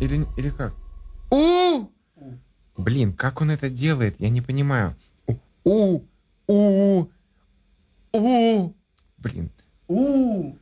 Или как? У! У. Блин, как он это делает? Я не понимаю. У! У! У! Блин. У.